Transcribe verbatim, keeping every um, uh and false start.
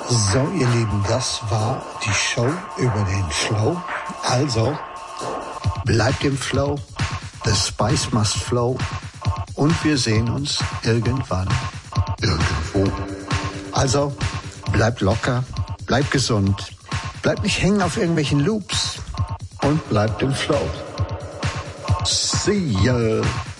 So, ihr Lieben, das war die Show über den Flow. Also, bleibt im Flow. The Spice must flow. Und wir sehen uns irgendwann, irgendwo. Also, bleibt locker, bleibt gesund, bleibt nicht hängen auf irgendwelchen Loops und bleibt im Flow. See ya!